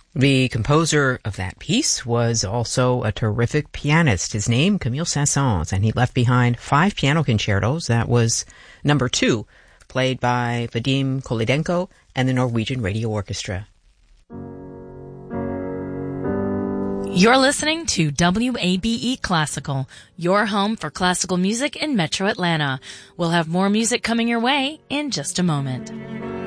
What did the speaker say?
The composer of that piece was also a terrific pianist. His name, Camille Saint-Saëns, and he left behind 5 piano concertos. That was number 2, played by Vadim Kolodenko and the Norwegian Radio Orchestra. You're listening to WABE Classical, your home for classical music in Metro Atlanta. We'll have more music coming your way in just a moment.